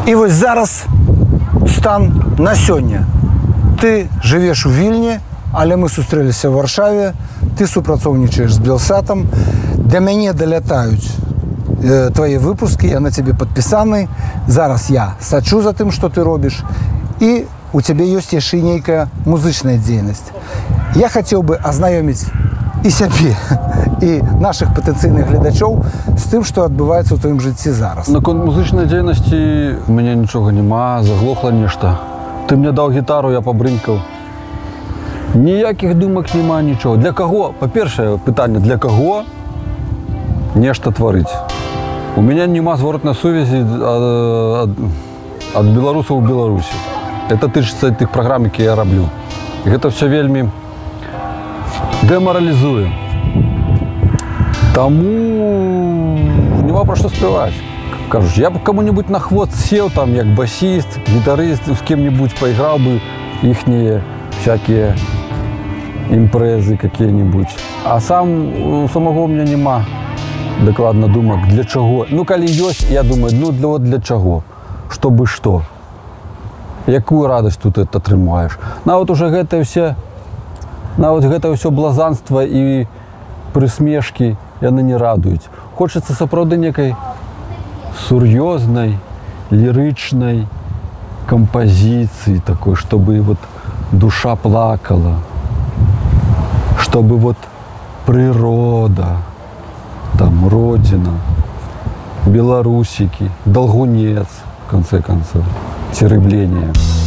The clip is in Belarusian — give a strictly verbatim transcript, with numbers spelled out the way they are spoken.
І вось зараз стан на сёння. Ты жывеш у Вільні, але мы сустрэліся ў Варшаве, ты супрацоўнічаеш з Белсатам, да мяне далятаюць э, твае выпускі, я на цябе падпісаны, зараз я сачу за тым, што ты робіш, і у цябе ёсць яшчэ нейкая музычная дзейнасць. Я хацеў бы азнаёміць і сябе, і нашых патэнцыйных гледачоў з тым, што адбываецца ў тваім жыцці зараз. Наконт музычнай дзейнасці у мяне нічога няма, заглохла нешта. Ты мне даў гітару, я пабрынкаў. Ніякіх думак няма, нічого. Для каго? Па-першае пытанне, для каго нешта тварыць? У мяне няма зворотнай сувязі ад, ад беларусаў у Беларусі. Это тычыцца тых праграм, якія я раблю. І гэта все вельмі дэмаралізуе. Таму няма пра што спяваць. Кажуць, я б кому-нибудь на хвост сел, там, як басіст, гітарыст, з кем-нибудь поиграл бы ихние всякие импрезы какие-нибудь. А сам, у самого у меня нема докладно думок, для чего. Ну, коли есть, я думаю, ну, для, вот для чего, чтобы что. Якую радость тут это атрымаешь. На вот уже гэта все, на вот гэта все блазанство и прысмешки, яны не радуюць. Хочется сапраўды некай сур'ёзнай, лиричной композиции такой, чтобы вот душа плакала, чтобы вот природа, там, родина, белорусики, долгунец, в конце концов, терыбление.